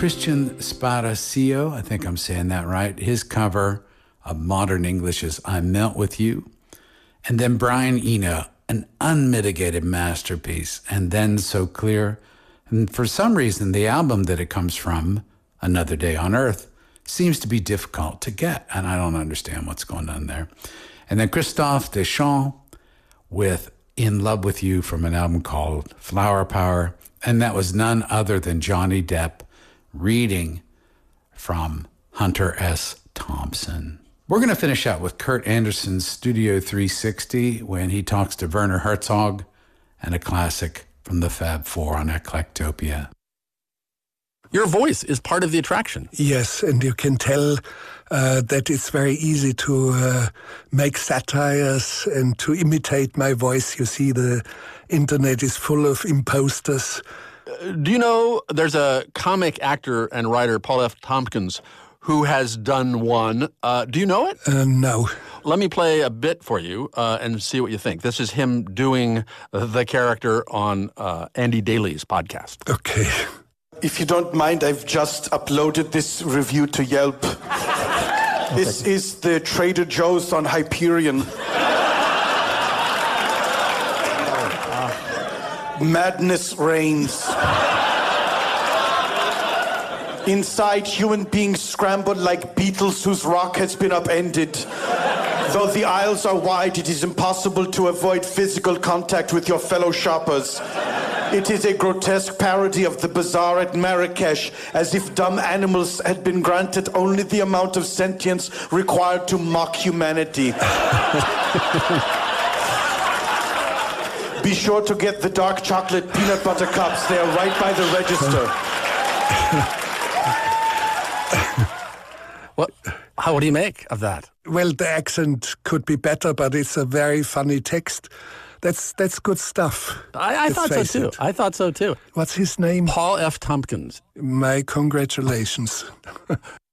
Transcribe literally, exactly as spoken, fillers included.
Christian Sparaccio, I think I'm saying that right. His cover of modern English is I Melt With You. And then Brian Eno, an unmitigated masterpiece, and Then So Clear. And for some reason, the album that it comes from, Another Day on Earth, seems to be difficult to get, and I don't understand what's going on there. And then Christophe Deschamps with In Love With You from an album called Flower Power, and that was none other than Johnny Depp reading from Hunter S. Thompson. We're going to finish out with Kurt Anderson's Studio three sixty when he talks to Werner Herzog, and a classic from the Fab Four on Eclectopia. Your voice is part of the attraction. Yes, and you can tell uh, that it's very easy to uh, make satires and to imitate my voice. You see, the internet is full of imposters. Uh, do you know there's a comic actor and writer, Paul F. Tompkins, who has done one. Uh, do you know it? Uh, no. Let me play a bit for you uh, and see what you think. This is him doing the character on uh, Andy Daly's podcast. Okay. If you don't mind, I've just uploaded this review to Yelp. This is the Trader Joe's on Hyperion. Madness reigns. Inside, human beings scramble like beetles whose rock has been upended. Though the aisles are wide, it is impossible to avoid physical contact with your fellow shoppers. It is a grotesque parody of the bazaar at Marrakesh, as if dumb animals had been granted only the amount of sentience required to mock humanity. Be sure to get the dark chocolate peanut butter cups. They are right by the register. What? How, what do you make of that? Well, the accent could be better, but it's a very funny text. That's that's good stuff. I, I thought so too. It. I thought so too. What's his name? Paul F. Tompkins. My congratulations.